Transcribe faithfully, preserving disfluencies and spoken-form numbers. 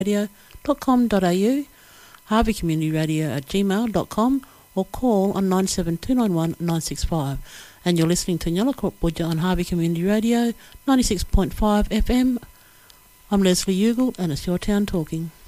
radio dot com dot a u, harvey community radio at gmail dot com, or call on nine seven two nine one nine six five. And you're listening to Nyalakot Budja on Harvey Community Radio, ninety-six point five F M. I'm Leslie Ugle, and it's Your Town Talking.